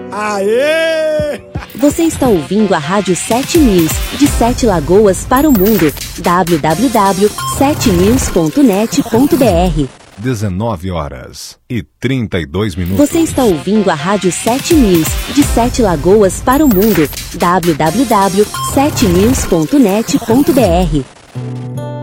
Aê! Você está ouvindo a Rádio 7 News, de 7 Lagoas para o mundo. www.7news.net.br 19h32. Você está ouvindo a Rádio 7 News, de 7 Lagoas para o mundo. www.7news.net.br